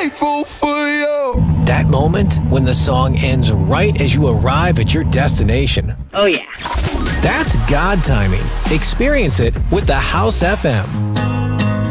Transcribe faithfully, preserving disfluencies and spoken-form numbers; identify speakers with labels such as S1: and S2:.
S1: grateful for you.
S2: That moment when the song ends right as you arrive at your destination.
S3: Oh, yeah.
S2: That's God timing. Experience it with the House F M.